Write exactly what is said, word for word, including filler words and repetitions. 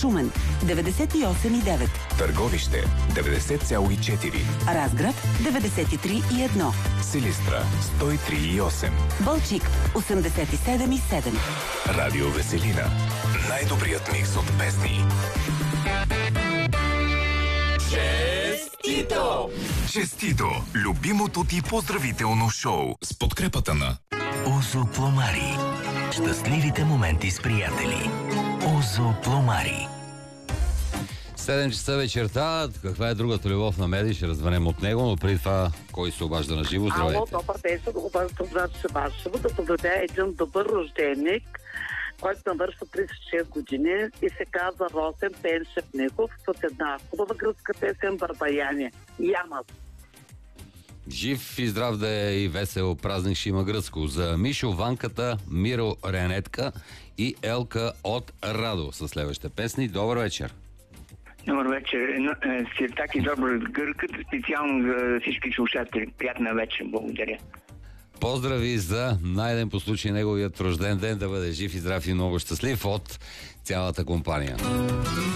Шумен деветдесет и осем и девет, Търговище деветдесет цяло и четири, Разград деветдесет и три и едно, Силистра сто и три и осем, Балчик осемдесет и седем и седем. Радио Веселина. Най-добрият микс от песни. Честито! Честито! Любимото ти поздравително шоу с подкрепата на Озо Пломари. Щастливите моменти с приятели. Озо Пломари. седем часа вечерта. Каква е другата любов на Меди? Ще разберем от него, но преди това кой се обажда на живо? Здравейте. Ало, добър ден, се обаждам за Шибашево да поздравя един добър рожденик, който навършва тридесет и шест години и се казва Росен Пеншепников с една хубава гръцка песен Бърбаяне. Ямас. Жив и здрав да е и весел празник ще има гръцко. За Мишо, Ванката, Миро, Ренетка и Елка от Радо са следващите песни. Добър вечер. Добър вечер. Сиртак и добър гъркът, специално за всички слушатели. Приятна вечер. Благодаря. Поздрави за Найден по случай неговият рожден ден, да бъде жив и здрав и много щастлив от цялата компания.